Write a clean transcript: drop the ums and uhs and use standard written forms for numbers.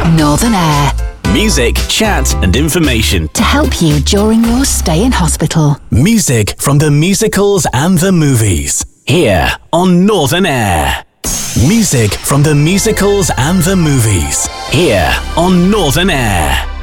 Northern Air. Music, chat and information to help you during your stay in hospital. Music from the musicals and the movies. Here on Northern Air. Music from the musicals and the movies. Here on Northern Air.